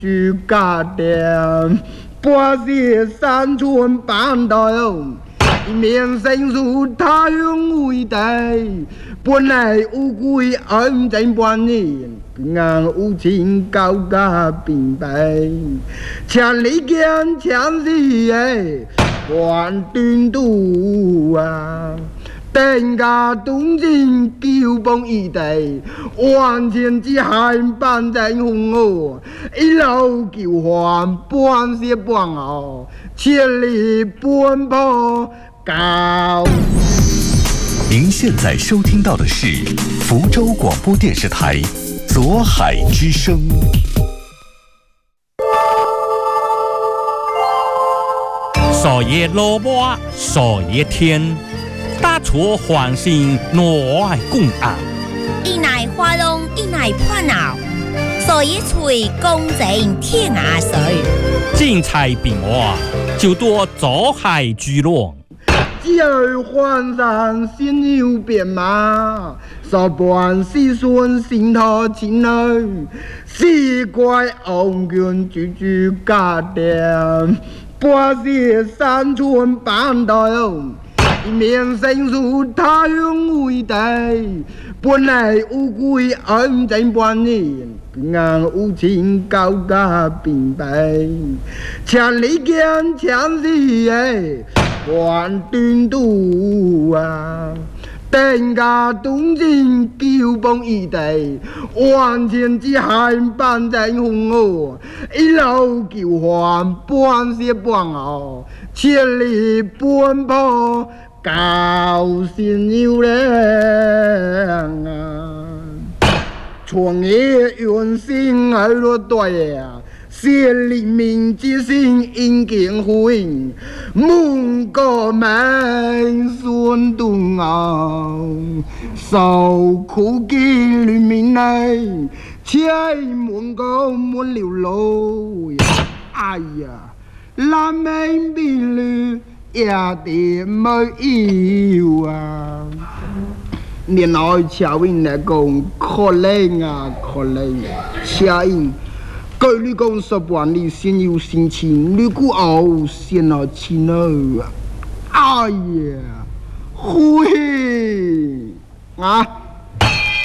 居家店，八些山村半岛，一面生疏他用为地，本来乌龟安正半年，平安无情高家并备，千里间千里耶，万顿渡啊！天家东京九崩一地，万千之海半在红河，一路救还半些半后，千里奔波高。 您现在收听到的是福州广播电视台左海之声。 少爷萝卜，少爷天。大错欢心挪爱共爱， 一乃花龙，一乃破脑，所以吹公正天涯水， 精彩变化就多走海聚落。 今儿换上新牛变马，少半四孙心头情儿，四怪红军句句家店，八些山村半岛。一面生疏他用为地，本来乌龟安正半年，平安无情高家并备，千里间千里耶，万顿渡啊！天家东京九崩一地，万千之海半在红河，一路救还半些半后，千里奔波。高兴有人啊，创业用心而落对啊，写黎明之星应景会，梦个门孙东啊，受苦经黎明来，千梦个梦流露，哎呀，南门边路。也得没有啊！年老乔运来讲，可怜啊，可怜！乔运，该你讲十万里先有心情，你估后先拿钱啊！哎呀，灰啊！